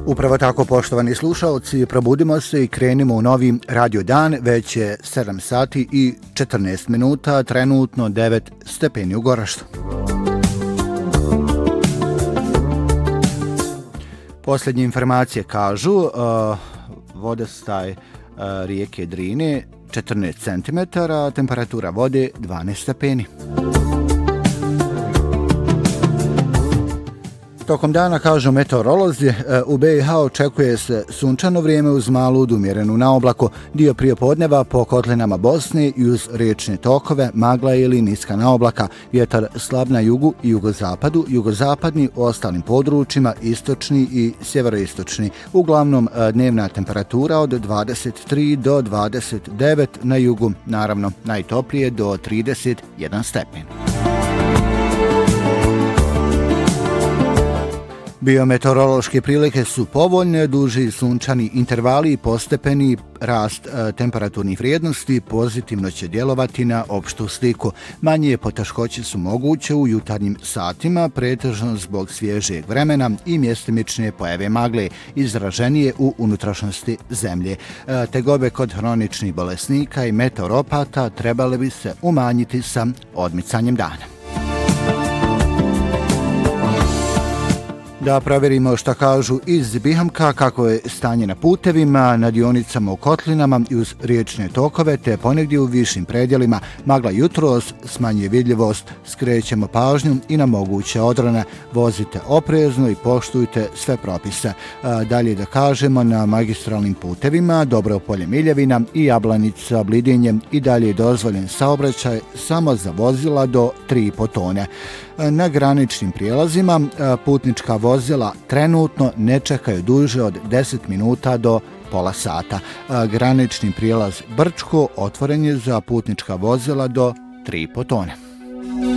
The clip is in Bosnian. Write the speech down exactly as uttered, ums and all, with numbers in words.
Upravo tako, poštovani slušalci, probudimo se i krenimo u novi radio dan, već je sedam sati i četrnaest minuta, trenutno devet stepeni u Goraštu. Posljednje informacije kažu, uh, vodostaj uh, rijeke Drine četrnaest centimetara, temperatura vode dvanaest stepeni. Tokom dana, kažu meteorolozi, u B i H očekuje se sunčano vrijeme uz malu odumjerenu naoblaku, dio prijepodneva po kotlinama Bosne i uz riječne tokove, magla ili niska naoblaka, vjetar slab na jugu i jugozapadu, jugozapadni u ostalim područjima, istočni i sjeveroistočni. Uglavnom dnevna temperatura od dvadeset tri do dvadeset devet, na jugu naravno najtoplije do trideset jedan stepen. Biometeorološke prilike su povoljne, duži sunčani intervali i postepeni rast e, temperaturnih vrijednosti pozitivno će djelovati na opštu sliku. Manje poteškoće su moguće u jutarnjim satima, pretežno zbog svježeg vremena i mjestimične pojave magle, izraženije u unutrašnjosti zemlje. E, tegobe kod hroničnih bolesnika i meteoropata trebale bi se umanjiti sa odmicanjem dana. Da provjerimo šta kažu iz Bihamka, kako je stanje na putevima, na dionicama u kotlinama i uz riječne tokove, te ponegdje u višim predjelima. Magla jutros smanjuje vidljivost, skrećemo pažnju i na moguće odrone. Vozite oprezno i poštujte sve propise. Dalje da kažemo, na magistralnim putevima Dobropolje Miljevina i Jablanica Blidinje i dalje je dozvoljen saobraćaj samo za vozila do tri i po tone. Na graničnim prijelazima putnička vozila trenutno ne čekaju duže od deset minuta do pola sata. Granični prijelaz Brčko otvoren je za putnička vozila do tri i po tone.